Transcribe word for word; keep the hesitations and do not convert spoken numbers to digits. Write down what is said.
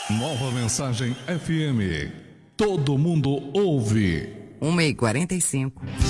Nova Mensagem F M. Todo mundo ouve. uma e quarenta e cinco.